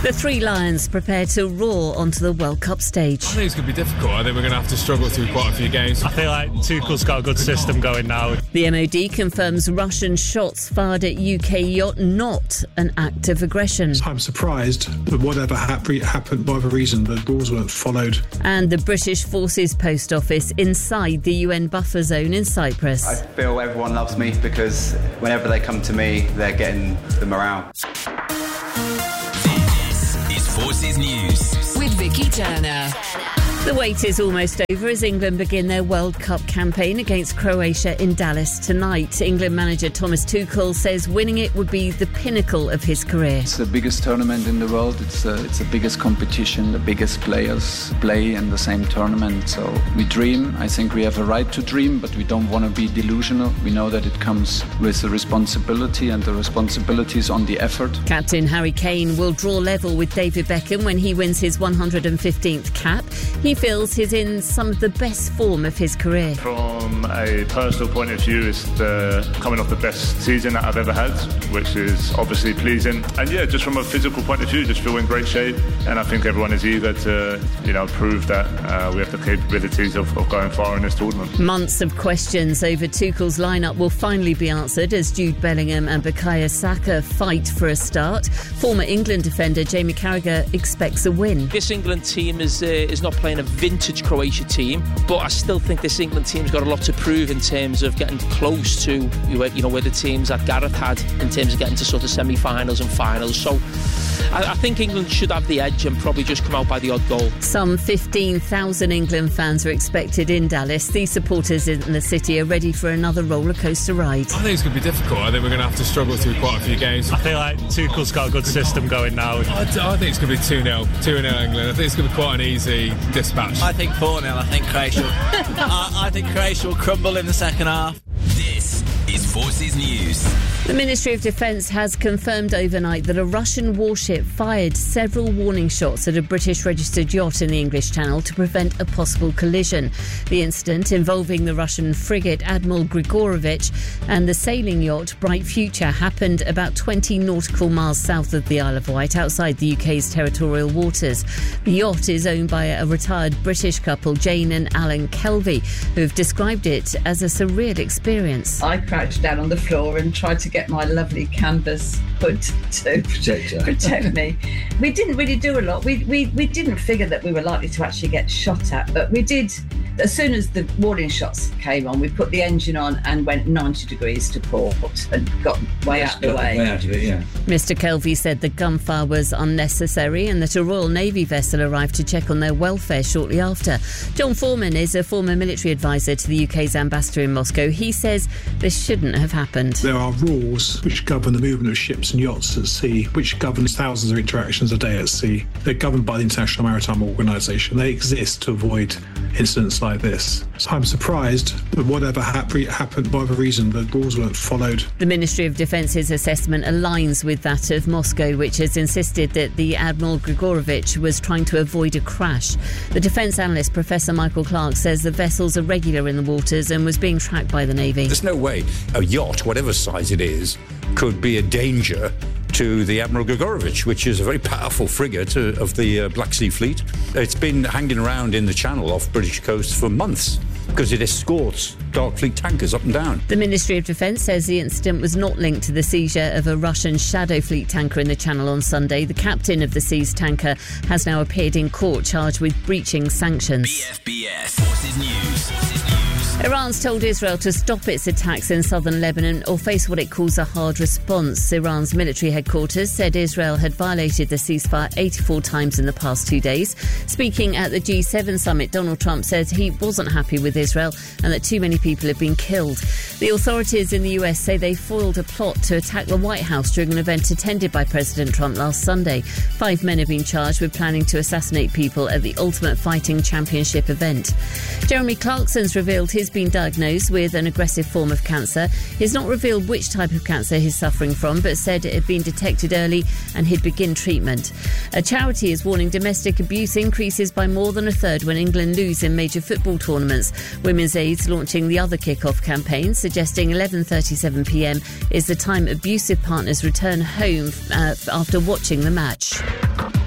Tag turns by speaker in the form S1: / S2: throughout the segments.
S1: The Three Lions prepare to roar onto the World Cup stage.
S2: I think it's going to be difficult. I think we're going to have to struggle through quite a few games.
S3: I feel like Tuchel's got a good system going now.
S1: The MOD confirms Russian shots fired at UK yacht not an act of aggression.
S4: I'm surprised that whatever happened, whatever reason, the rules weren't followed.
S1: And the British Forces Post Office inside the UN buffer zone in Cyprus.
S5: I feel everyone loves me because whenever they come to me, they're getting the morale.
S6: Forces News
S7: with Vicky Turner.
S1: The wait is almost over as England begin their World Cup campaign against Croatia in Dallas tonight. England manager Thomas Tuchel says winning it would be the pinnacle of his career.
S8: It's the biggest tournament in the world. It's the biggest competition. The biggest players play in the same tournament. So we dream. I think we have a right to dream, but we don't want to be delusional. We know that it comes with the responsibility, and the responsibility is on the effort.
S1: Captain Harry Kane will draw level with David Beckham when he wins his 115th cap. He feels he's in some of the best form of his career.
S3: From a personal point of view, it's coming off the best season that I've ever had, which is obviously pleasing. And yeah, just from a physical point of view, just feel in great shape. And I think everyone is eager to, prove that we have the capabilities of going far in this tournament.
S1: Months of questions over Tuchel's lineup will finally be answered as Jude Bellingham and Bukayo Saka fight for a start. Former England defender Jamie Carragher expects a win.
S9: This England team is not playing a vintage Croatia team, but I still think this England team's got a lot to prove in terms of getting close to where the teams that Gareth had in terms of getting to sort of semi-finals and finals. So I think England should have the edge and probably just come out by the odd goal.
S1: Some 15,000 England fans are expected in Dallas. These supporters in the city are ready for another roller coaster ride.
S2: I think it's going to be difficult. I think we're going to have to struggle through quite a few games.
S3: I feel like Tuchel's got a good system going now.
S2: I think it's going to be 2-0 England. I think it's going to be quite an easy dispatch.
S10: I think 4-0. I think Croatia will crumble in the second half.
S6: This is Forces News.
S1: The Ministry of Defence has confirmed overnight that a Russian warship fired several warning shots at a British-registered yacht in the English Channel to prevent a possible collision. The incident, involving the Russian frigate Admiral Grigorovich and the sailing yacht Bright Future, happened about 20 nautical miles south of the Isle of Wight, outside the UK's territorial waters. The yacht is owned by a retired British couple, Jane and Alan Kelvey, who have described it as a surreal experience.
S11: I crouched down on the floor and tried to get my lovely canvas hood to protect me. We didn't really do a lot. We didn't figure that we were likely to actually get shot at, but we did. As soon as the warning shots came on, we put the engine on and went 90 degrees to port and got way out the way.
S12: Way out of it, yeah.
S1: Mr Kelvey said the gunfire was unnecessary and that a Royal Navy vessel arrived to check on their welfare shortly after. John Foreman is a former military advisor to the UK's ambassador in Moscow. He says this shouldn't have happened.
S4: There are rules which govern the movement of ships and yachts at sea, which govern thousands of interactions a day at sea. They're governed by the International Maritime Organization. They exist to avoid incidents like this. So I'm surprised that whatever happened, whatever reason, the rules weren't followed.
S1: The Ministry of Defence's assessment aligns with that of Moscow, which has insisted that the Admiral Grigorovich was trying to avoid a crash. The defence analyst Professor Michael Clark says the vessel's irregular in the waters and was being tracked by the Navy.
S13: There's no way a yacht, whatever size it is, could be a danger to the Admiral Grigorovich, which is a very powerful frigate of the Black Sea Fleet. It's been hanging around in the channel off British coast for months because it escorts Dark Fleet tankers up and down.
S1: The Ministry of Defence says the incident was not linked to the seizure of a Russian Shadow Fleet tanker in the Channel on Sunday. The captain of the seized tanker has now appeared in court charged with breaching sanctions.
S6: BFBS Forces News.
S1: Iran's told Israel to stop its attacks in southern Lebanon or face what it calls a hard response. Iran's military headquarters said Israel had violated the ceasefire 84 times in the past 2 days. Speaking at the G7 summit, Donald Trump said he wasn't happy with Israel and that too many people have been killed. The authorities in the US say they foiled a plot to attack the White House during an event attended by President Trump last Sunday. 5 men have been charged with planning to assassinate people at the Ultimate Fighting Championship event. Jeremy Clarkson's revealed he's been diagnosed with an aggressive form of cancer. He's not revealed which type of cancer he's suffering from, but said it had been detected early and he'd begin treatment. A charity is warning domestic abuse increases by more than a third when England lose in major football tournaments. Women's Aid's launching the Other Kick-Off campaign, suggesting 11:37pm is the time abusive partners return home after watching the match.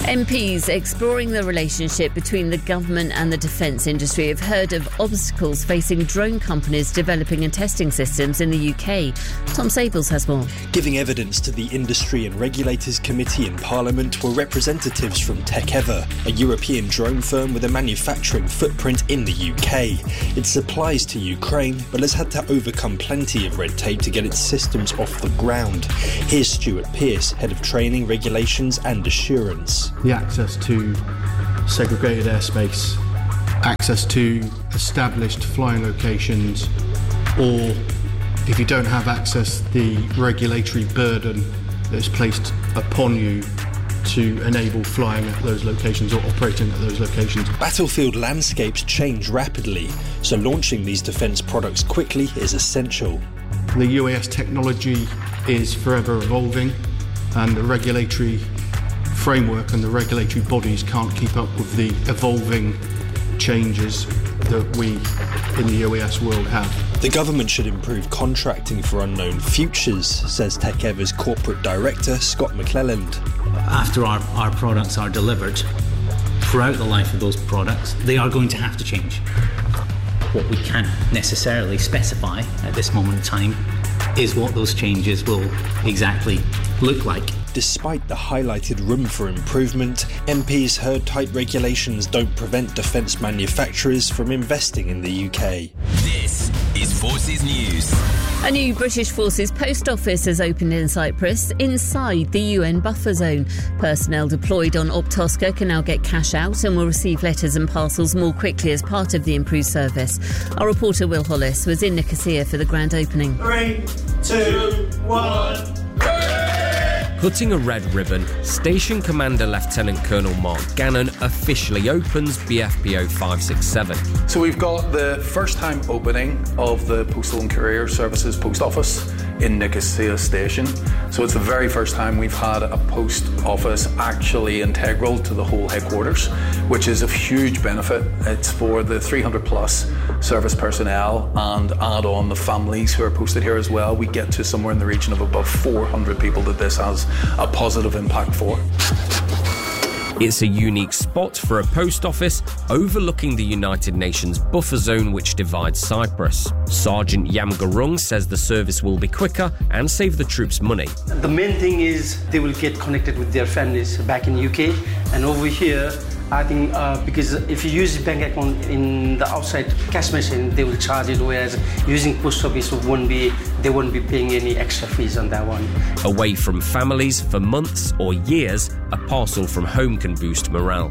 S1: MPs exploring the relationship between the government and the defence industry have heard of obstacles facing drone companies developing and testing systems in the UK. Tom Sables has more.
S7: Giving evidence to the Industry and Regulators Committee in Parliament were representatives from Tekever, a European drone firm with a manufacturing footprint in the UK. It supplies to Ukraine, but has had to overcome plenty of red tape to get its systems off the ground. Here's Stuart Pearce, Head of Training, Regulations and Assurance.
S12: The access to segregated airspace, access to established flying locations, or if you don't have access, the regulatory burden that's placed upon you to enable flying at those locations or operating at those locations.
S7: Battlefield landscapes change rapidly, so launching these defence products quickly is essential.
S12: The UAS technology is forever evolving, and the regulatory framework and the regulatory bodies can't keep up with the evolving changes that we in the UAS world have.
S7: The government should improve contracting for unknown futures, says Tekever's corporate director, Scott McClelland.
S14: After our products are delivered, throughout the life of those products, they are going to have to change. What we can't necessarily specify at this moment in time is what those changes will exactly look like.
S7: Despite the highlighted room for improvement, MPs heard tight regulations don't prevent defence manufacturers from investing in the UK.
S6: This is Forces News.
S1: A new British Forces post office has opened in Cyprus inside the UN buffer zone. Personnel deployed on Optoska can now get cash out and will receive letters and parcels more quickly as part of the improved service. Our reporter Will Hollis was in Nicosia for the grand opening.
S15: 3, 2, 1...
S16: Cutting a red ribbon, Station Commander Lieutenant Colonel Mark Gannon officially opens BFPO 567.
S17: So we've got the first time opening of the Postal and Courier Services Post Office in Nicosia Station. So it's the very first time we've had a post office actually integral to the whole headquarters, which is of huge benefit. It's for the 300 plus service personnel, and add on the families who are posted here as well. We get to somewhere in the region of above 400 people that this has a positive impact for.
S16: It's a unique spot for a post office overlooking the United Nations buffer zone which divides Cyprus. Sergeant Yam Garung says the service will be quicker and save the troops money.
S18: The main thing is they will get connected with their families back in UK, and over here I think because if you use a bank account in the outside cash machine, they will charge it, whereas using post office they won't be paying any extra fees on that one.
S16: Away from families for months or years, a parcel from home can boost morale.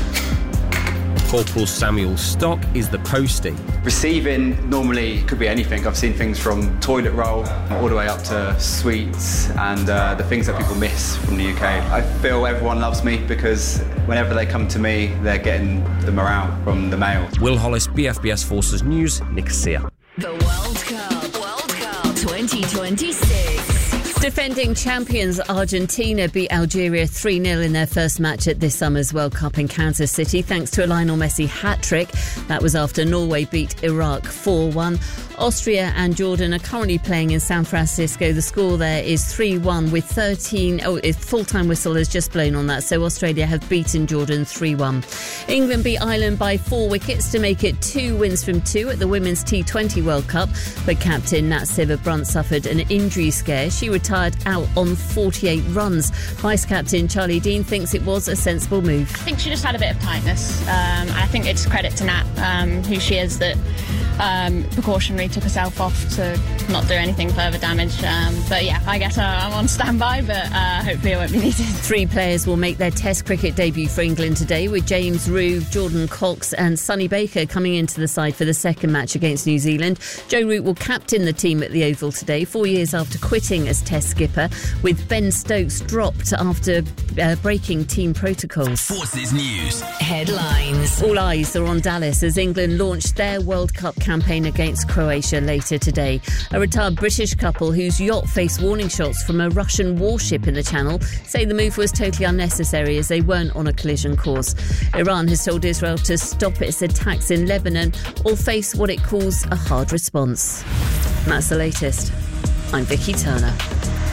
S16: Corporal Samuel Stock is the postie.
S5: Receiving normally could be anything. I've seen things from toilet roll all the way up to sweets and the things that people miss from the UK. I feel everyone loves me because whenever they come to me, they're getting the morale from the mail.
S16: Will Hollis, BFBS Forces News, Nicosia.
S1: The World Cup 2026. Defending champions Argentina beat Algeria 3-0 in their first match at this summer's World Cup in Kansas City thanks to a Lionel Messi hat-trick. That was after Norway beat Iraq 4-1. Austria and Jordan are currently playing in San Francisco. The score there is 3-1 with 13... full-time whistle has just blown on that, so Australia have beaten Jordan 3-1. England beat Ireland by 4 wickets to make it 2 wins from 2 at the Women's T20 World Cup, but captain Nat Sciver-Brunt suffered an injury scare. She retired out on 48 runs. Vice-captain Charlie Dean thinks it was a sensible move.
S19: I think she just had a bit of tightness. I think it's credit to Nat, who she is, that precautionary took herself off to not do anything further damage. But yeah, I guess I'm on standby, but hopefully it won't be needed.
S1: 3 players will make their Test cricket debut for England today, with James Root, Jordan Cox and Sonny Baker coming into the side for the second match against New Zealand. Joe Root will captain the team at the Oval today, 4 years after quitting as Test skipper, with Ben Stokes dropped after breaking team protocols.
S6: Forces News.
S1: Headlines. All eyes are on Dallas as England launched their World Cup campaign against Croatia later today. A retired British couple whose yacht faced warning shots from a Russian warship in the Channel say the move was totally unnecessary as they weren't on a collision course. Iran has told Israel to stop its attacks in Lebanon or face what it calls a hard response. And that's the latest. I'm Vicky Turner.